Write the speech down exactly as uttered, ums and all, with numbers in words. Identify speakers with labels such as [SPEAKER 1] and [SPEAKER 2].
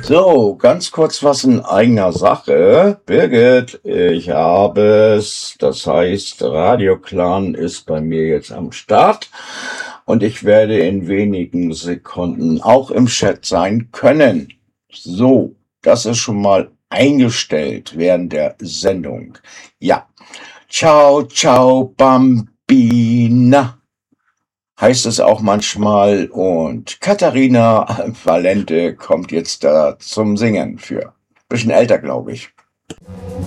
[SPEAKER 1] So, ganz kurz was in eigener Sache. Birgit, ich habe es. Das heißt, Radioclan ist bei mir jetzt am Start und ich werde in wenigen Sekunden auch im Chat sein können. So, das ist schon mal eingestellt während der Sendung. Ja, ciao, ciao, Bambina, heißt es auch manchmal. Und Katharina Valente kommt jetzt da zum Singen für. Bisschen älter, glaube ich.